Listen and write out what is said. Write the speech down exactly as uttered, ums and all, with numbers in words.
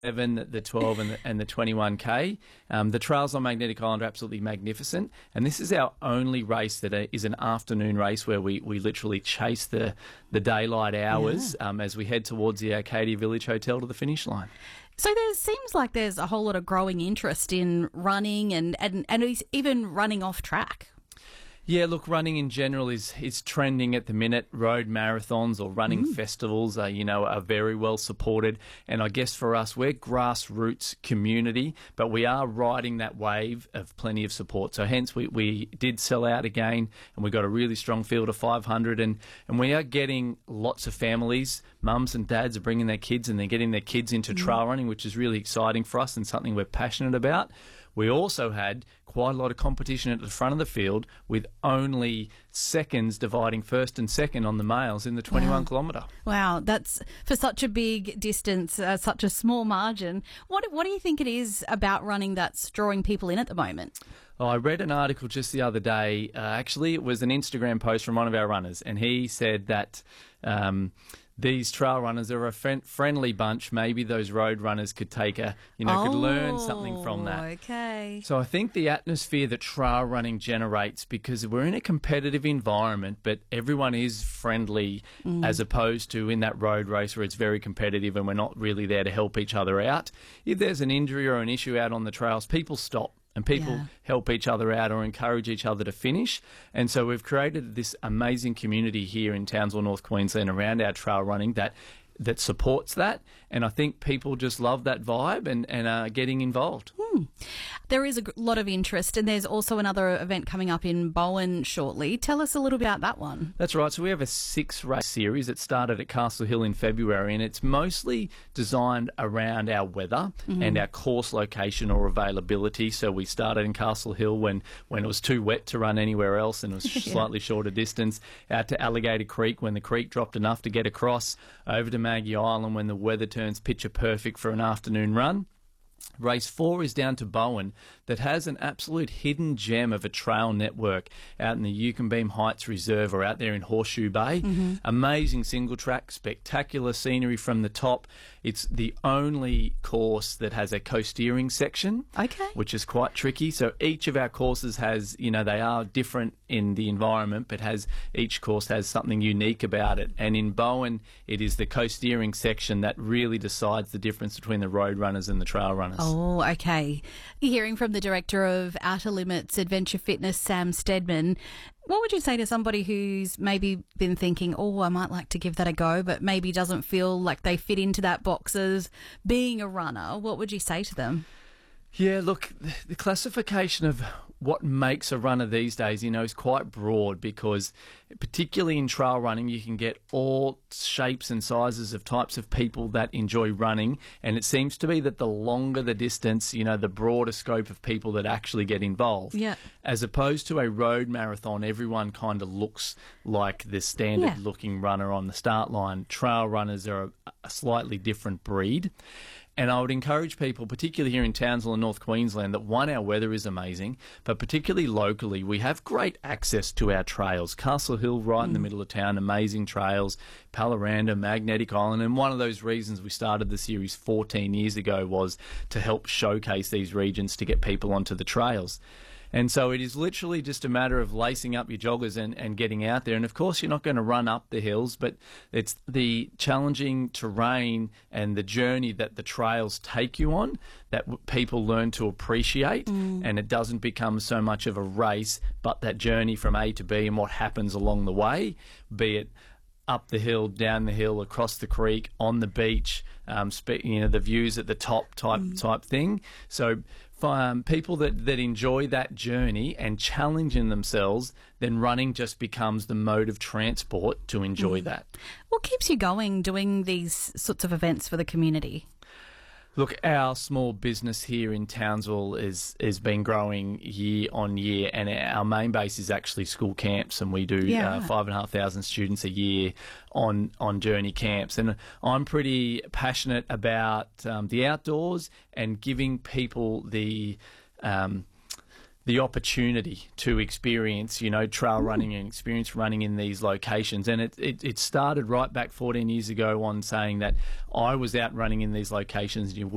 seven, the twelve, and the, and the twenty-one K. Um, the trails on Magnetic Island are absolutely magnificent, and this is our only race that is an afternoon race where we, we literally chase the, the daylight hours yeah. um, as we head towards the Arcadia Village Hotel to the finish line. So there seems like there's a whole lot of growing interest in running and, and, and even running off track. Yeah, look, running in general is is trending at the minute. Road marathons or running mm. festivals are, you know, are very well supported. And I guess for us, we're grassroots community, but we are riding that wave of plenty of support. So hence we, we did sell out again, and we got a really strong field of five hundred. And, and we are getting lots of families, mums and dads are bringing their kids, and they're getting their kids into mm. trail running, which is really exciting for us and something we're passionate about. We also had quite a lot of competition at the front of the field, with only seconds dividing first and second on the males in the twenty-one wow. kilometre. Wow, that's for such a big distance, uh, such a small margin. What what do you think it is about running that's drawing people in at the moment? Oh, I read an article just the other day. Uh, actually, it was an Instagram post from one of our runners, and he said that um, these trail runners are a friend, friendly bunch. Maybe those road runners could take a, you know, oh, could learn something from that. Okay. So I think the atmosphere that trail running generates, because we're in a competitive environment, but everyone is friendly mm. as opposed to in that road race where it's very competitive and we're not really there to help each other out. If there's an injury or an issue out on the trails, people stop. And people yeah. help each other out or encourage each other to finish. And so we've created this amazing community here in Townsville, North Queensland, around our trail running that that supports that. And I think people just love that vibe and, and are getting involved. Hmm. There is a lot of interest, and there's also another event coming up in Bowen shortly. Tell us a little about that one. That's right. So we have a six-race series. It started at Castle Hill in February, and it's mostly designed around our weather mm-hmm. and our course location or availability. So we started in Castle Hill when, when it was too wet to run anywhere else and it was yeah. slightly shorter distance, out to Alligator Creek when the creek dropped enough to get across, over to Maggie Island when the weather turns picture perfect for an afternoon run. Race four is down to Bowen, that has an absolute hidden gem of a trail network out in the Yukonbeam Heights Reserve or out there in Horseshoe Bay. Mm-hmm. Amazing single track, spectacular scenery from the top. It's the only course that has a co-steering section, okay. which is quite tricky. So each of our courses has, you know, they are different in the environment, but has each course has something unique about it. And in Bowen, it is the co-steering section that really decides the difference between the road runners and the trail runners. Oh, okay. Hearing from the director of Outer Limits Adventure Fitness, Sam Stedman, what would you say to somebody who's maybe been thinking, oh, I might like to give that a go, but maybe doesn't feel like they fit into that box as being a runner? What would you say to them? Yeah, look, the classification of what makes a runner these days, you know, is quite broad, because particularly in trail running, you can get all shapes and sizes of types of people that enjoy running. And it seems to be that the longer the distance, you know, the broader scope of people that actually get involved. Yeah. As opposed to a road marathon, everyone kind of looks like the standard yeah. looking runner on the start line. Trail runners are a, a slightly different breed. And I would encourage people, particularly here in Townsville and North Queensland, that one, our weather is amazing, but particularly locally, we have great access to our trails. Castle Hill, right mm. in the middle of town, amazing trails, Pallaranda, Magnetic Island. And one of those reasons we started the series fourteen years ago was to help showcase these regions to get people onto the trails. And so it is literally just a matter of lacing up your joggers and, and getting out there. And, of course, you're not going to run up the hills, but it's the challenging terrain and the journey that the trails take you on that w- people learn to appreciate. Mm. And it doesn't become so much of a race, but that journey from A to B and what happens along the way, be it up the hill, down the hill, across the creek, on the beach, um, spe- you know, the views at the top type mm. type thing. So um, people that, that enjoy that journey and challenging themselves, then running just becomes the mode of transport to enjoy mm. that. What keeps you going doing these sorts of events for the community? Look, our small business here in Townsville is has been growing year on year, and our main base is actually school camps, and we do yeah. uh, five and a half thousand students a year on on journey camps. And I'm pretty passionate about um, the outdoors and giving people the um, the opportunity to experience, you know, trail running and experience running in these locations. And it, it, it started right back fourteen years ago on saying that I was out running in these locations and you